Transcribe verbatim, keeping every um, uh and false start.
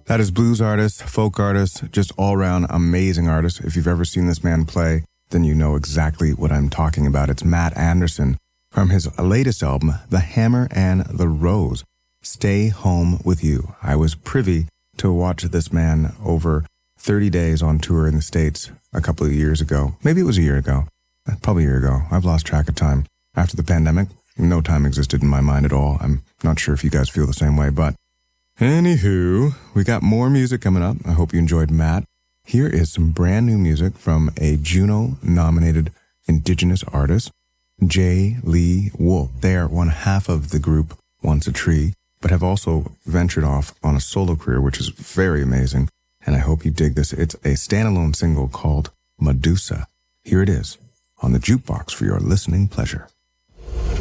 That is blues artist, folk artist, just all-around amazing artist. If you've ever seen this man play, then you know exactly what I'm talking about. It's Matt Anderson from his latest album, The Hammer and the Rose, Stay Home With You. I was privy to watch this man over thirty days on tour in the States a couple of years ago. Maybe it was a year ago. Probably a year ago. I've lost track of time. After the pandemic, no time existed in my mind at all. I'm not sure if you guys feel the same way, but anywho, we got more music coming up. I hope you enjoyed Matt. Here is some brand new music from a Juno-nominated Indigenous artist, J. Lee Wolf. They are one half of the group Once a Tree, but have also ventured off on a solo career, which is very amazing, and I hope you dig this. It's a standalone single called Medusa. Here it is on the jukebox for your listening pleasure.